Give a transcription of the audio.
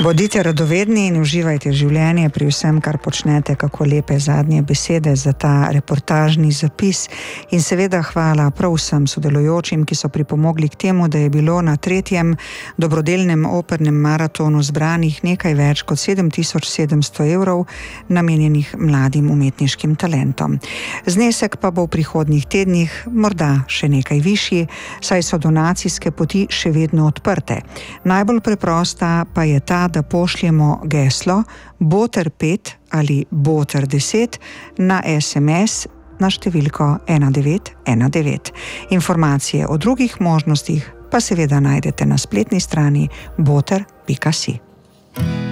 Bodite radovedni in uživajte življenje pri vsem, kar počnete. Kako lepe zadnje besede za ta reportažni zapis. In seveda hvala prav vsem sodelujočim, ki so pripomogli k temu, da je bilo na 3. dobrodelnem opernem maratonu zbranih nekaj več kot 7700 evrov, namenjenih mladim umetniškim talentom. Znesek pa bo v prihodnjih tednih morda še nekaj višji, saj so donacijske poti še vedno odprte. Najbolj preprosta pa je ta, da pošljemo geslo Boter 5 ali Boter 10 na SMS na številko 1919. Informacije o drugih možnostih pa seveda najdete na spletni strani boter.si.